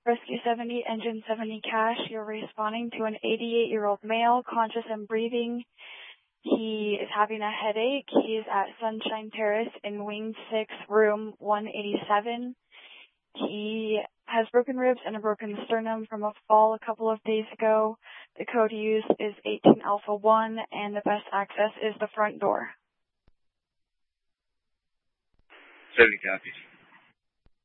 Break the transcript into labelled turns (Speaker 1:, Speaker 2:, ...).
Speaker 1: Rescue 70, Engine 70 Cash, you're responding to an 88-year-old male, conscious and breathing. He is having a headache. He's at Sunshine Terrace in Wing 6, room 187. He has broken ribs and a broken sternum from a fall a couple of days ago. The code used is 18 Alpha 1, and the best access is the front door.
Speaker 2: 70 copies.